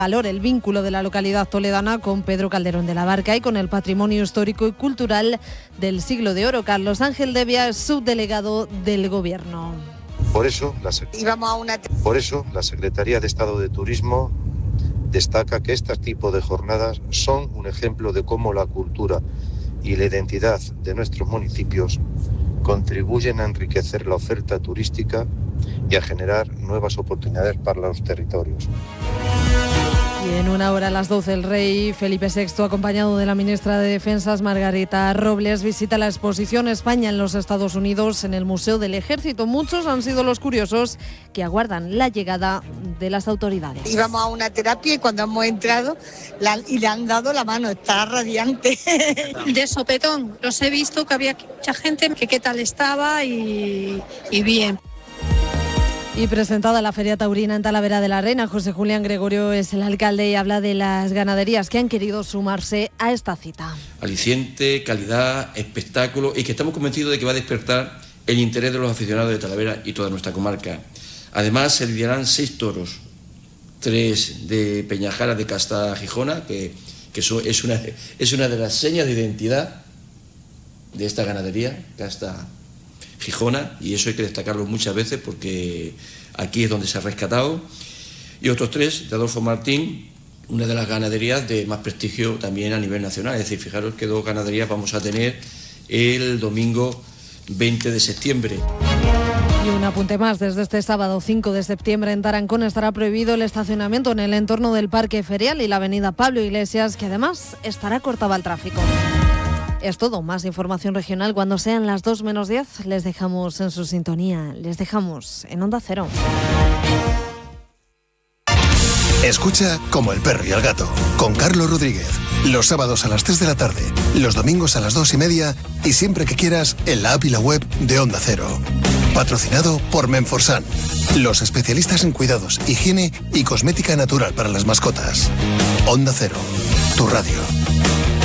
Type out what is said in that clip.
valor el vínculo de la localidad toledana con Pedro Calderón de la Barca y con el patrimonio histórico y cultural del Siglo de Oro. Carlos Ángel Devia es subdelegado del Gobierno. Por eso, la Secretaría de Estado de Turismo destaca que este tipo de jornadas son un ejemplo de cómo la cultura y la identidad de nuestros municipios contribuyen a enriquecer la oferta turística y a generar nuevas oportunidades para los territorios. Y en una hora a las 12 el rey Felipe VI, acompañado de la ministra de Defensas Margarita Robles, visita la exposición España en los Estados Unidos en el Museo del Ejército. Muchos han sido los curiosos que aguardan la llegada de las autoridades. Íbamos a una terapia y cuando hemos entrado y le han dado la mano, está radiante. De sopetón, los he visto que había mucha gente, que qué tal estaba y bien. Y presentada la Feria Taurina en Talavera de la Reina, José Julián Gregorio es el alcalde y habla de las ganaderías que han querido sumarse a esta cita. Aliciente, calidad, espectáculo y que estamos convencidos de que va a despertar el interés de los aficionados de Talavera y toda nuestra comarca. Además se lidiarán 6 toros, 3 de Peñajara de casta Gijona, que eso es una de las señas de identidad de esta ganadería, casta Gijona, y eso hay que destacarlo muchas veces porque aquí es donde se ha rescatado, y otros 3 de Adolfo Martín, una de las ganaderías de más prestigio también a nivel nacional. Es decir, fijaros que 2 ganaderías vamos a tener el domingo 20 de septiembre. Y un apunte más, desde este sábado 5 de septiembre en Tarancón estará prohibido el estacionamiento en el entorno del Parque Ferial y la avenida Pablo Iglesias, que además estará cortada al tráfico. Es todo, más información regional cuando sean las 2 menos 10. Les dejamos en su sintonía, les dejamos en Onda Cero. Escucha Como el perro y el gato, con Carlos Rodríguez. Los sábados a las 3 de la tarde, los domingos a las 2:30 y siempre que quieras en la app y la web de Onda Cero. Patrocinado por Menforsan, los especialistas en cuidados, higiene y cosmética natural para las mascotas. Onda Cero, tu radio.